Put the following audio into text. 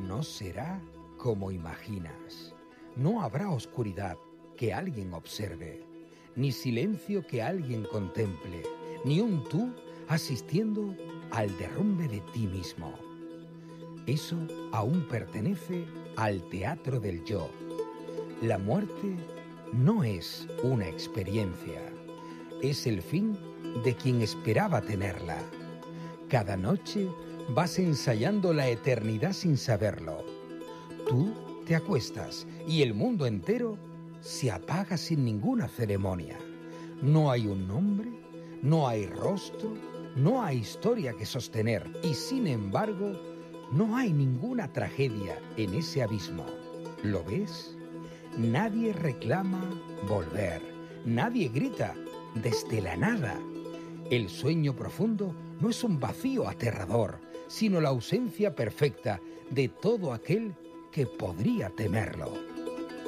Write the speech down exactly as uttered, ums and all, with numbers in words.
no será como imaginas. No habrá oscuridad que alguien observe, ni silencio que alguien contemple, ni un tú asistiendo al derrumbe de ti mismo. Eso aún pertenece al teatro del yo. La muerte no es una experiencia, es el fin de quien esperaba tenerla. Cada noche vas ensayando la eternidad sin saberlo. Tú te acuestas y el mundo entero se apaga sin ninguna ceremonia. No hay un nombre, no hay rostro, no hay historia que sostener y sin embargo no hay ninguna tragedia en ese abismo. ¿Lo ves? Nadie reclama volver, nadie grita desde la nada. El sueño profundo no es un vacío aterrador, sino la ausencia perfecta de todo aquel que podría temerlo.